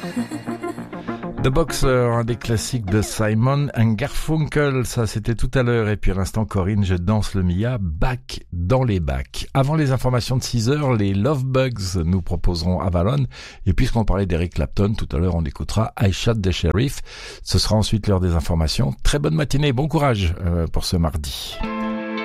The Boxer, un des classiques de Simon & Garfunkel, ça c'était tout à l'heure. Et puis à l'instant, Corinne, je danse le Mia, back dans les bacs. Avant les informations de 6h, les Love Bugs nous proposeront Avalon. Et puisqu'on parlait d'Eric Clapton, tout à l'heure on écoutera I Shot the Sheriff. Ce sera ensuite l'heure des informations. Très bonne matinée, bon courage pour ce mardi.